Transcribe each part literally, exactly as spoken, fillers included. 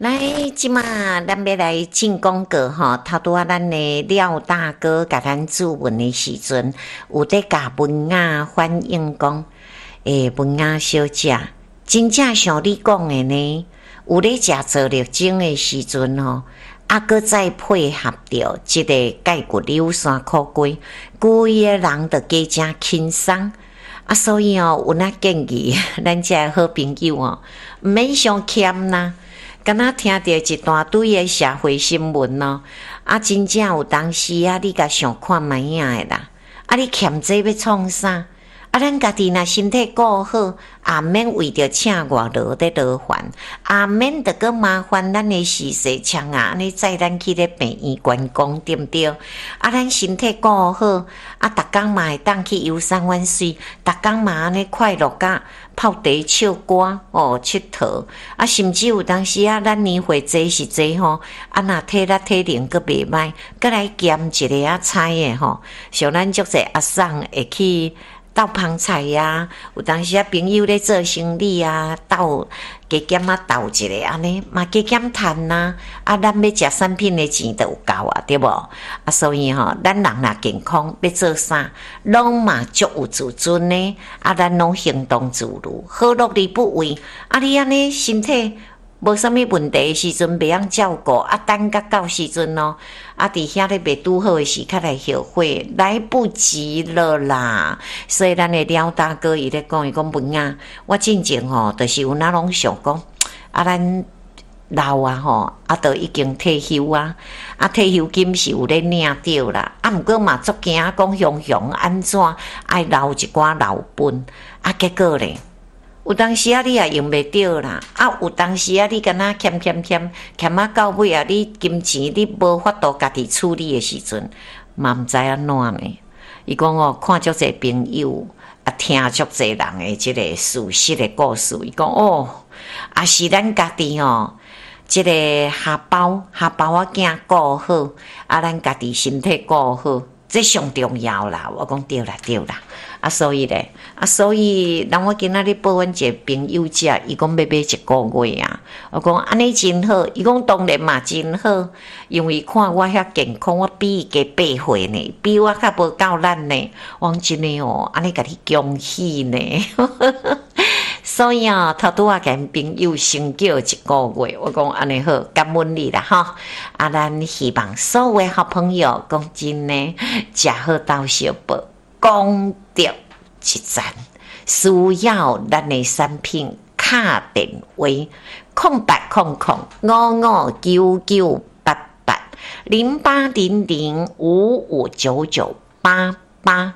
来，即马咱要来进广告吼，头拄啊，咱的廖大哥甲咱注文的时阵，有伫甲文雅反映讲，诶，文雅小姐，真正像你讲的呢，有咧食做热精的时阵吼，啊，搁再配合着即个钙骨硫酸苦瓜，规个人着加正轻松。啊，所以哦，有哪建议，咱遮个好朋友哦，毋免伤欠呐。敢若听到一大堆的社会新闻哦，啊，真正有当时啊，你甲想看卖影的啦，啊，你欠这要创啥？啊，咱家己若身体顾好，也免为着请外劳在劳烦，也免得搁麻烦咱的事世强啊，安尼载咱去咧病院观光，对毋对？啊，咱身体顾好，啊，逐工嘛会当去游山玩水，逐工嘛安尼快乐甲泡茶唱歌哦，佚佗啊，甚至有当时啊，咱年岁济是济吼，啊，若体力体能阁袂歹，阁来兼一个啊菜的吼，像咱足侪阿送会去斗芳菜呀，有当时啊朋友咧做生意啊，斗加减啊斗一个安尼，嘛加减趁呐，啊，咱要食产品的钱都有够啊，对无？啊，所以吼，咱人若健康，要做啥，拢嘛足有自尊呢，啊，咱拢行动自如，何乐而不为？啊，你安尼身体无啥物问题的时阵，袂晓照顾，啊，等甲到时阵咯，啊，伫遐咧袂拄好的时刻来后悔，来不及了啦。所以咱的廖大哥伊咧讲，伊讲文啊，我进前吼，就是有哪拢想讲，啊，咱老啊吼，啊，都已经退休啊，啊，退休金是有咧领着啦，啊，毋过嘛足惊讲雄雄安怎爱留一寡老本，啊，结果咧。有当时啊，你也用袂着啦；啊，有当时啊，你敢若欠欠欠欠啊到尾啊，你金钱你无法度家己处理的时阵，嘛毋知安怎呢？伊讲哦，看足侪朋友啊，听足侪人的即个事实的故事，伊讲哦，啊是咱家己哦，即、这个下包下包啊囝顾好，啊，咱家己身体顾好，这上重要啦！我讲对啦，对啦。啊，所以咧，啊，所以，当我今仔日报阮一个朋友遮，伊讲要买一个月啊，我讲安尼真好，伊讲当然嘛真好，因为看我遐健康，我比伊加八岁呢，比我较无够力呢，我真诶哦，安尼甲你恭喜呢。所以啊，头拄啊跟朋友先叫一个月，我讲安尼好，感恩你啦哈。啊，咱希望所有诶好朋友，讲真呢，食好到小宝。讲到一站，需要咱的产品卡电话空八空空五五九九八八零八零零五五九九八八，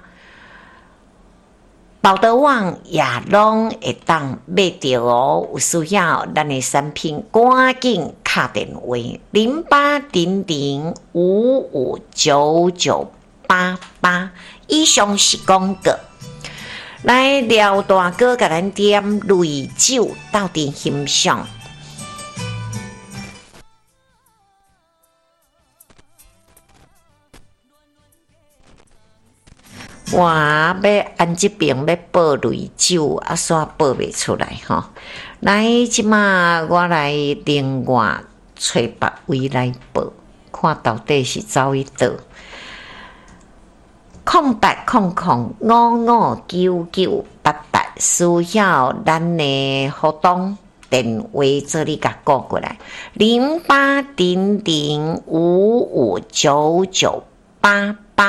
保德网也拢会当买到哦。有需要咱的产品，赶紧卡电话零八零零五五九九八八。以上是广告，来廖大哥甲咱点擂酒到底欣赏。我要按这边要报擂酒，啊，煞报袂出来吼。来，即马我来另外找别位来报，看到底是走去倒。空八空空五五九九八八，需要咱的互动电话做你甲过过来，零八零零五五九九八。